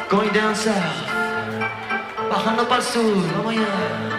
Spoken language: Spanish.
Going down south, bajando para el sur, vamos allá.